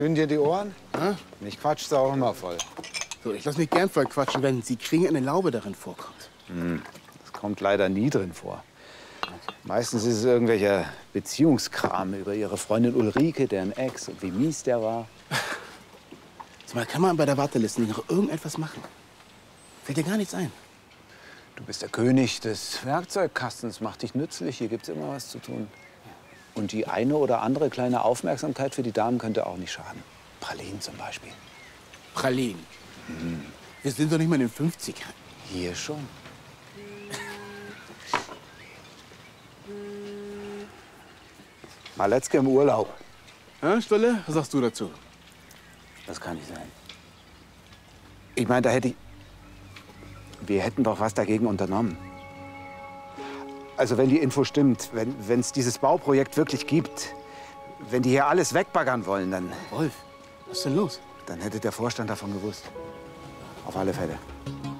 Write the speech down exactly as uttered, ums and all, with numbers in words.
Hören dir die Ohren? Hä? Mich quatscht's auch immer voll. So, ich lasse mich gern voll quatschen, wenn Sie kriegen eine Laube darin vorkommt. Hm. Das kommt leider nie drin vor. Meistens ist es irgendwelcher Beziehungskram über Ihre Freundin Ulrike, deren Ex, und wie mies der war. Sag mal, kann man bei der Warteliste nicht noch irgendetwas machen? Fällt dir gar nichts ein? Du bist der König des Werkzeugkastens, mach dich nützlich, hier gibt's immer was zu tun. Und die eine oder andere kleine Aufmerksamkeit für die Damen könnte auch nicht schaden. Pralinen zum Beispiel. Pralinen. Mhm. Wir sind doch nicht mal in den fünfzigern. Hier schon. Maletzke im Urlaub. Ja, Stolle, was sagst du dazu? Das kann nicht sein. Ich meine, da hätte ich... Wir hätten doch was dagegen unternommen. Also wenn die Info stimmt, wenn es dieses Bauprojekt wirklich gibt, wenn die hier alles wegbaggern wollen, dann... Wolf, was ist denn los? Dann hätte der Vorstand davon gewusst. Auf alle Fälle.